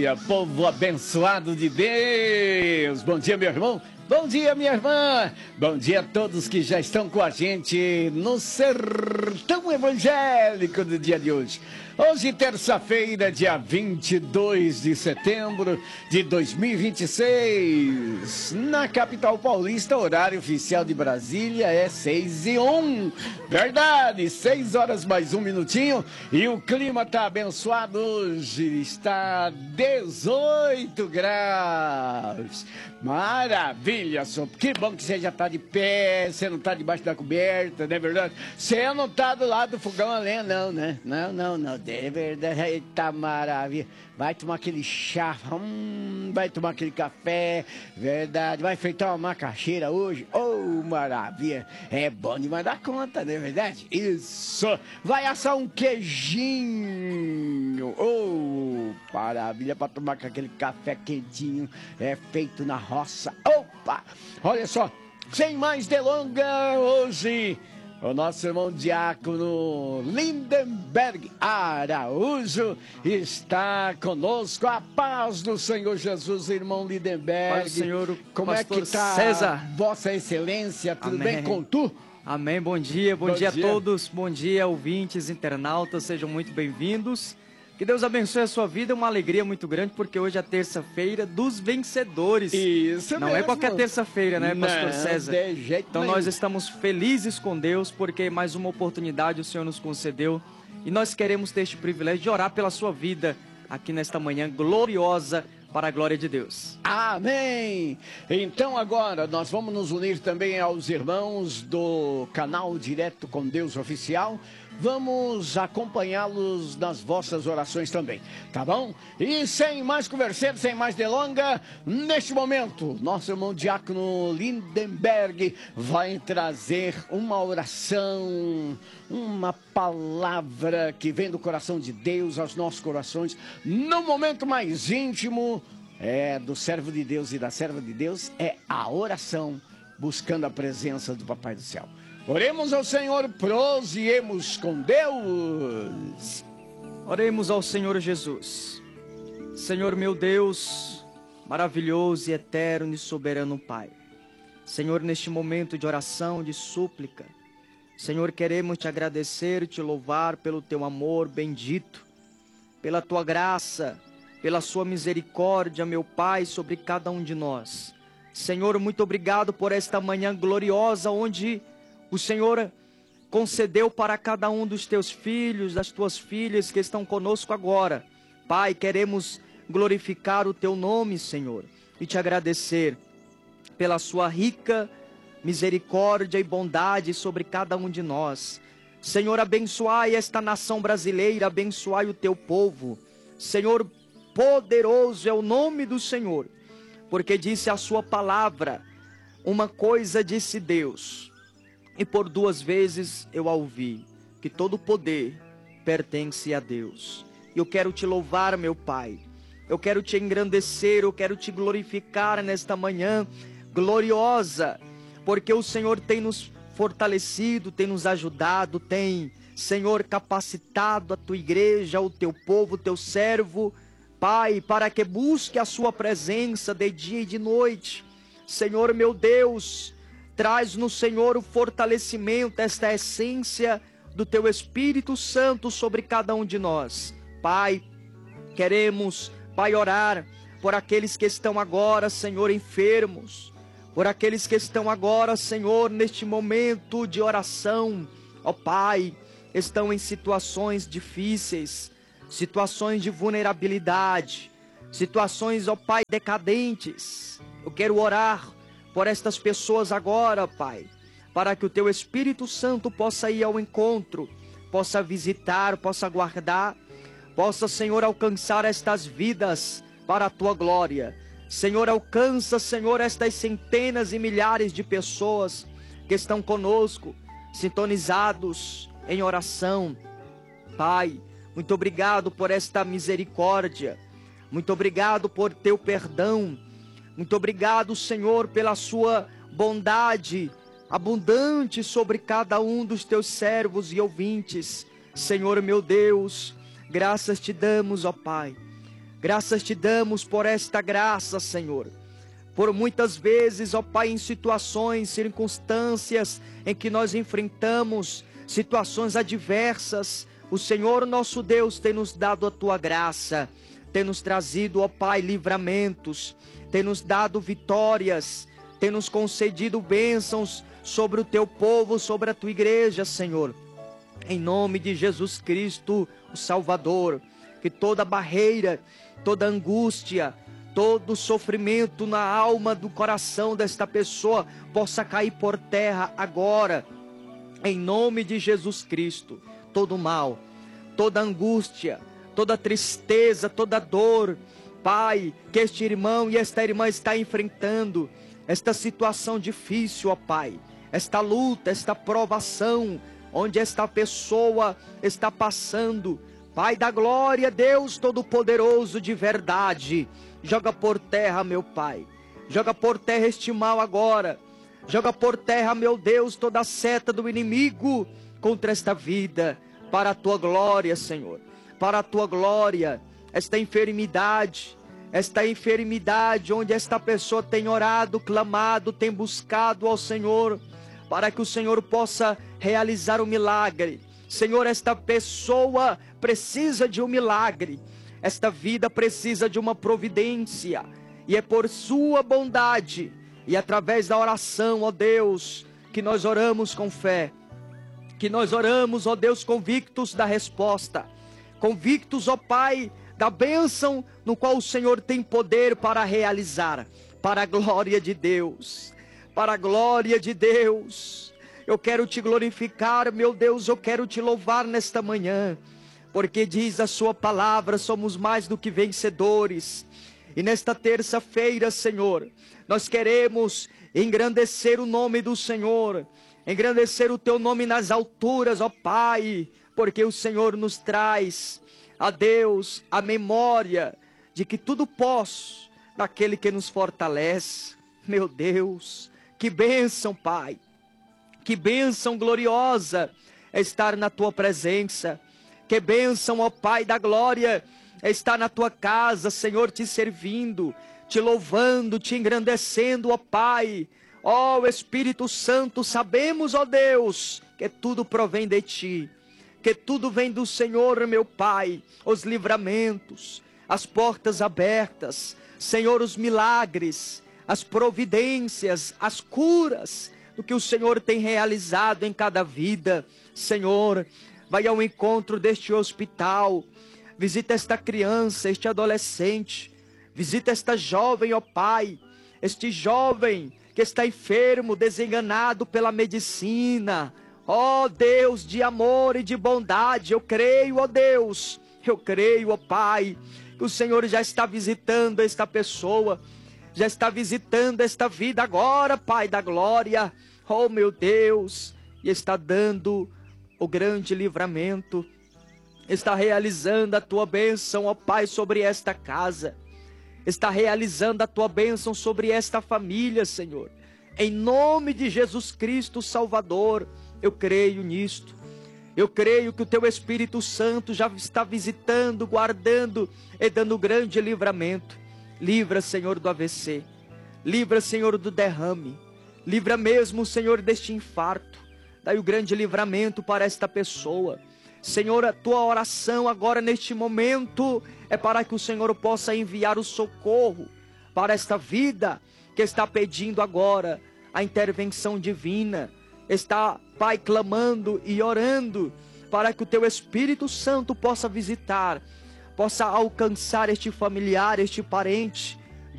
dia, povo abençoado de Deus. Bom dia, meu irmão. Bom dia, minha irmã. Bom dia a todos que já estão com a gente no Sertão Evangélico do dia de hoje. Hoje, terça-feira, dia 22 de setembro de 2026. Na capital paulista, horário oficial de Brasília é 6h01. Verdade, 6 horas mais um minutinho. E o clima tá abençoado hoje. Está 18 graus. Maravilha, só. Que bom que você já tá de pé, você não tá debaixo da coberta, não é verdade? Você não tá do lado do fogão a lenha, não, né? Não. É verdade, eita maravilha. Vai tomar aquele chá, vai tomar aquele café, verdade. Vai fritar uma macaxeira hoje, maravilha. É bom demais dar conta, não é verdade? Isso. Vai assar um queijinho, maravilha, para tomar com aquele café quentinho, é feito na roça. Opa, olha só, sem mais delongas, hoje o nosso irmão diácono Lindenberg Araújo está conosco. A paz do Senhor Jesus, irmão Lindenberg. Paz do Senhor, como é que está, César? Vossa Excelência? Tudo Amém. bem com tu? Amém, bom dia a todos, bom dia ouvintes, internautas, sejam muito bem-vindos. Que Deus abençoe a sua vida, é uma alegria muito grande, porque hoje é a terça-feira dos vencedores. Isso não mesmo. É qualquer terça-feira, né, pastor César? De jeito então nenhum. Nós estamos felizes com Deus, porque mais uma oportunidade o Senhor nos concedeu. E nós queremos ter este privilégio de orar pela sua vida aqui nesta manhã gloriosa, para a glória de Deus. Amém! Então agora nós vamos nos unir também aos irmãos do canal Direto com Deus Oficial. Vamos acompanhá-los nas vossas orações também, tá bom? E sem mais conversa, sem mais delonga, neste momento, nosso irmão diácono Lindenberg vai trazer uma oração, uma palavra que vem do coração de Deus aos nossos corações, no momento mais íntimo do servo de Deus e da serva de Deus, é a oração buscando a presença do Papai do Céu. Oremos ao Senhor, prosiemos com Deus. Oremos ao Senhor Jesus. Senhor meu Deus, maravilhoso e eterno e soberano Pai. Senhor, neste momento de oração, de súplica, Senhor, queremos te agradecer e te louvar pelo teu amor bendito, pela tua graça, pela sua misericórdia, meu Pai, sobre cada um de nós. Senhor, muito obrigado por esta manhã gloriosa, onde o Senhor concedeu para cada um dos teus filhos, das tuas filhas que estão conosco agora. Pai, queremos glorificar o teu nome, Senhor, e te agradecer pela sua rica misericórdia e bondade sobre cada um de nós. Senhor, abençoai esta nação brasileira, abençoai o teu povo. Senhor, poderoso é o nome do Senhor, porque disse a sua palavra, uma coisa disse Deus, e por 2 vezes eu a ouvi, que todo poder pertence a Deus. Eu quero te louvar, meu Pai, eu quero te engrandecer, eu quero te glorificar nesta manhã gloriosa, porque o Senhor tem nos fortalecido, tem nos ajudado, tem, Senhor, capacitado a tua igreja, o teu povo, o teu servo, Pai, para que busque a sua presença de dia e de noite. Senhor meu Deus, traz no Senhor o fortalecimento, esta essência do teu Espírito Santo sobre cada um de nós. Pai, queremos, Pai, orar por aqueles que estão agora, Senhor, enfermos, por aqueles que estão agora, Senhor, neste momento de oração, ó Pai, estão em situações difíceis, situações de vulnerabilidade, situações, ó Pai, decadentes. Eu quero orar por estas pessoas agora, Pai, para que o teu Espírito Santo possa ir ao encontro, possa visitar, possa guardar, possa, Senhor, alcançar estas vidas para a tua glória. Senhor, alcança, Senhor, estas centenas e milhares de pessoas que estão conosco, sintonizados em oração. Pai, muito obrigado por esta misericórdia, muito obrigado por teu perdão, muito obrigado, Senhor, pela sua bondade abundante sobre cada um dos teus servos e ouvintes. Senhor meu Deus, graças te damos, ó Pai, Graças te damos por esta graça, Senhor. Por muitas vezes, ó Pai, em situações, circunstâncias em que nós enfrentamos situações adversas, o Senhor nosso Deus tem nos dado a tua graça, tem nos trazido, ó Pai, livramentos, tem nos dado vitórias, tem nos concedido bênçãos sobre o teu povo, sobre a tua igreja, Senhor. Em nome de Jesus Cristo, o Salvador, que toda barreira, toda angústia, todo sofrimento na alma, do coração desta pessoa possa cair por terra agora, em nome de Jesus Cristo. Todo mal, toda angústia, toda tristeza, toda dor, Pai, que este irmão e esta irmã está enfrentando, esta situação difícil, ó Pai, esta luta, esta provação, onde esta pessoa está passando, Pai da glória, Deus Todo-Poderoso de verdade, joga por terra, meu Pai, joga por terra este mal agora, joga por terra, meu Deus, toda a seta do inimigo contra esta vida, para a tua glória, Senhor, para a tua glória. Esta enfermidade onde esta pessoa tem orado, clamado, tem buscado ao Senhor, para que o Senhor possa realizar o milagre. Senhor, esta pessoa precisa de um milagre, esta vida precisa de uma providência, e é por sua bondade, e através da oração, ó Deus, que nós oramos com fé, que nós oramos, ó Deus, convictos da resposta, convictos, ó Pai, da bênção no qual o Senhor tem poder para realizar, para a glória de Deus, para a glória de Deus. Eu quero te glorificar, meu Deus, eu quero te louvar nesta manhã, porque diz a sua palavra, somos mais do que vencedores. E nesta terça-feira, Senhor, nós queremos engrandecer o nome do Senhor, engrandecer o teu nome nas alturas, ó Pai, porque o Senhor nos traz a Deus a memória de que tudo posso naquele que nos fortalece. Meu Deus, que bênção, Pai, que bênção gloriosa é estar na tua presença, que bênção, ó Pai da glória, é estar na tua casa, Senhor, te servindo, te louvando, te engrandecendo, ó Pai. Ó Espírito Santo, sabemos, ó Deus, que tudo provém de ti, que tudo vem do Senhor, meu Pai, os livramentos, as portas abertas, Senhor, os milagres, as providências, as curas, do que o Senhor tem realizado em cada vida. Senhor, vai ao encontro deste hospital, visita esta criança, este adolescente, visita esta jovem, ó Pai, este jovem que está enfermo, desenganado pela medicina. Ó Deus de amor e de bondade, eu creio, ó Deus, eu creio, ó Pai, que o Senhor já está visitando esta pessoa, já está visitando esta vida agora, Pai da glória, oh meu Deus, e está dando o grande livramento, está realizando a tua bênção, ó Pai, sobre esta casa, está realizando a tua bênção sobre esta família, Senhor, em nome de Jesus Cristo, Salvador. Eu creio nisto, eu creio que o teu Espírito Santo já está visitando, guardando e dando grande livramento. Livra, Senhor, do AVC, livra, Senhor, do derrame, livra mesmo, Senhor, deste infarto, dai o grande livramento para esta pessoa. Senhor, a tua oração agora neste momento é para que o Senhor possa enviar o socorro para esta vida que está pedindo agora a intervenção divina, está, Pai, clamando e orando para que o teu Espírito Santo possa visitar, possa alcançar este familiar, este parente